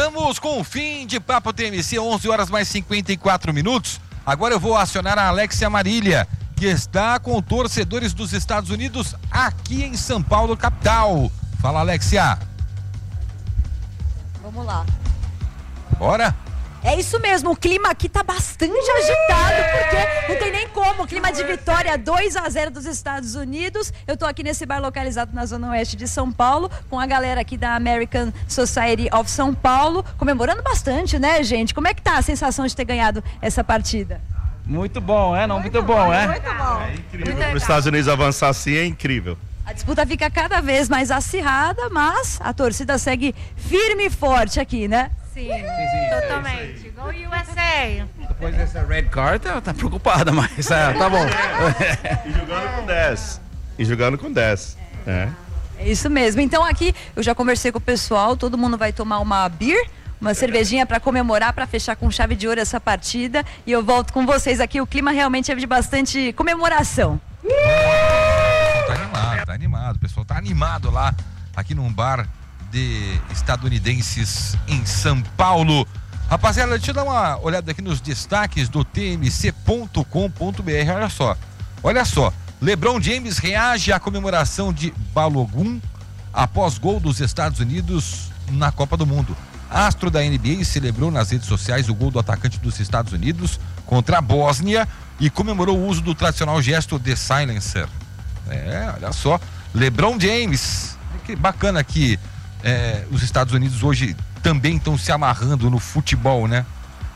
Estamos com o fim de Papo TMC, 11 horas mais 54 minutos. Agora eu vou acionar a Alexia Marília, que está com torcedores dos Estados Unidos aqui em São Paulo, capital. Fala, Alexia. Vamos lá. Bora? É isso mesmo, o clima aqui tá bastante agitado, porque não tem nem como. Clima de vitória 2-0 dos Estados Unidos. Eu tô aqui nesse bar localizado na zona oeste de São Paulo, com a galera aqui da American Society of São Paulo, comemorando bastante, né, gente? Como é que tá a sensação de ter ganhado essa partida? Muito bom, é? Não, muito bom, é? Muito bom. É incrível. Para os Estados Unidos avançar assim é incrível. A disputa fica cada vez mais acirrada, mas a torcida segue firme e forte aqui, né? Sim, totalmente. Go USA! Depois dessa red card, tá preocupada, mas tá bom. E jogando com 10. E jogando com 10. É. É isso mesmo. Então aqui eu já conversei com o pessoal, todo mundo vai tomar uma beer, uma cervejinha para comemorar, para fechar com chave de ouro essa partida. E eu volto com vocês aqui. O clima realmente é de bastante comemoração. Tá animado. O pessoal tá animado lá, aqui num bar de estadunidenses em São Paulo. Rapaziada, deixa eu dar uma olhada aqui nos destaques do tmc.com.br. Olha só, LeBron James reage à comemoração de Balogun após gol dos Estados Unidos na Copa do Mundo. Astro da NBA celebrou nas redes sociais o gol do atacante dos Estados Unidos contra a Bósnia e comemorou o uso do tradicional gesto de silencer. Olha só, LeBron James, que bacana que os Estados Unidos hoje também estão se amarrando no futebol, né?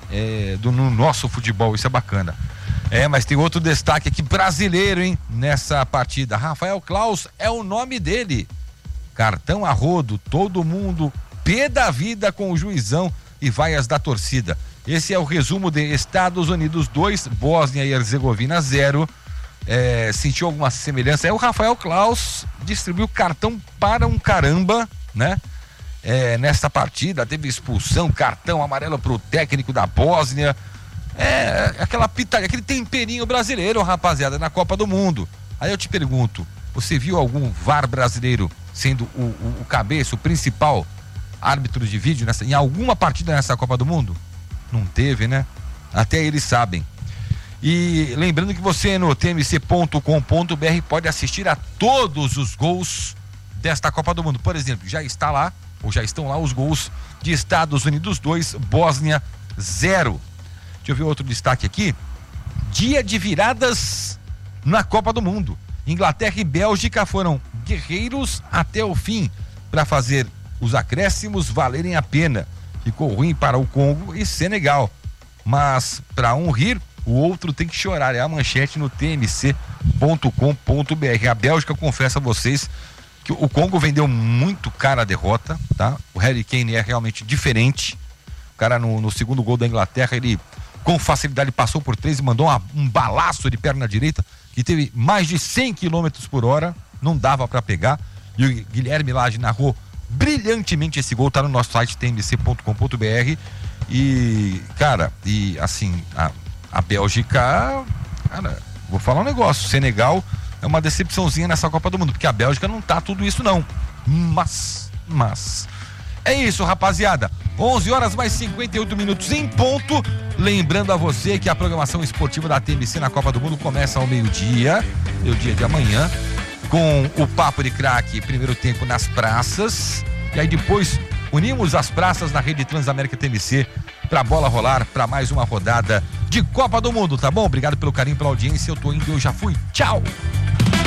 No nosso futebol, isso é bacana. Mas tem outro destaque aqui, brasileiro, hein? Nessa partida, Rafael Claus é o nome dele. Cartão a rodo, todo mundo pé da vida com o juizão e vaias da torcida. Esse é o resumo de Estados Unidos 2, Bósnia e Herzegovina 0. Sentiu alguma semelhança? O Rafael Claus distribuiu cartão para um caramba, né? Nesta partida teve expulsão, cartão amarelo pro técnico da Bósnia. Aquela pitaria, aquele temperinho brasileiro, rapaziada, na Copa do Mundo. Aí eu te pergunto, você viu algum VAR brasileiro sendo o cabeça, o principal árbitro de vídeo em alguma partida nessa Copa do Mundo? Não teve, né? Até eles sabem. E lembrando que você no tmc.com.br pode assistir a todos os gols desta Copa do Mundo. Por exemplo, já estão lá os gols de Estados Unidos 2, Bósnia 0. Deixa eu ver outro destaque aqui. Dia de viradas na Copa do Mundo. Inglaterra e Bélgica foram guerreiros até o fim para fazer os acréscimos valerem a pena. Ficou ruim para o Congo e Senegal. Mas para um rir, o outro tem que chorar. É a manchete no tmc.com.br. A Bélgica, confesso a vocês que o Congo vendeu muito cara a derrota, tá? O Harry Kane é realmente diferente. O cara no segundo gol da Inglaterra, ele com facilidade passou por 3 e mandou um balaço de perna direita que teve mais de 100 km por hora, não dava para pegar. E o Guilherme Lage narrou brilhantemente esse gol, tá no nosso site tmc.com.br. E, cara, a Bélgica, cara, vou falar um negócio, Senegal é uma decepçãozinha nessa Copa do Mundo, porque a Bélgica não tá tudo isso não, mas é isso, rapaziada. 11 horas mais 58 minutos em ponto. Lembrando a você que a programação esportiva da TMC na Copa do Mundo começa ao meio-dia de amanhã, com o Papo de Craque, primeiro tempo nas praças, e aí depois unimos as praças na rede Transamérica TMC pra bola rolar pra mais uma rodada de Copa do Mundo, tá bom? Obrigado pelo carinho, pela audiência, eu tô indo, eu já fui, tchau!